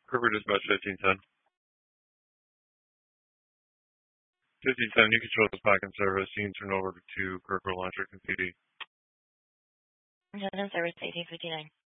Corporate Dispatch 1510. 1510, you control the back in service. You can turn over to Kirkwood Electric and PD. Service 1859.